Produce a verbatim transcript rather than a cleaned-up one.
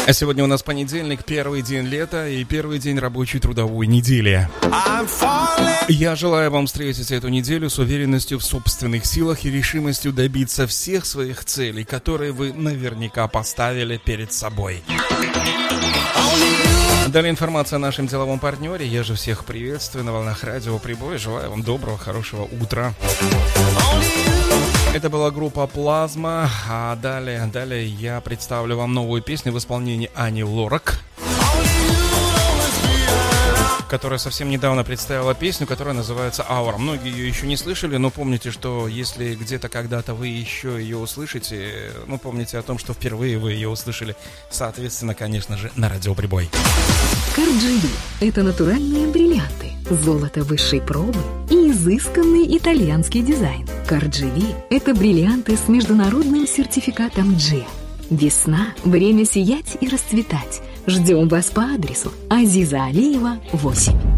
А сегодня у нас понедельник, первый день лета и первый день рабочей трудовой недели. Я желаю вам встретить эту неделю с уверенностью в собственных силах и решимостью добиться всех своих целей, которые вы наверняка поставили перед собой. Далее информация о нашем деловом партнере. Я же всех приветствую на волнах радио Прибой. Желаю вам доброго, хорошего утра. Это была группа «Плазма», а далее, далее я представлю вам новую песню в исполнении Ани Лорак, которая совсем недавно представила песню, которая называется «Аура». Многие ее еще не слышали, но помните, что если где-то когда-то вы еще ее услышите, ну, помните о том, что впервые вы ее услышали, соответственно, конечно же, на радио Прибой. Кардживи – это натуральные бриллианты, золото высшей пробы и изысканный итальянский дизайн. Кардживи – это бриллианты с международным сертификатом джи. Весна – время сиять и расцветать. Ждем вас по адресу Азиза Алиева, восемь.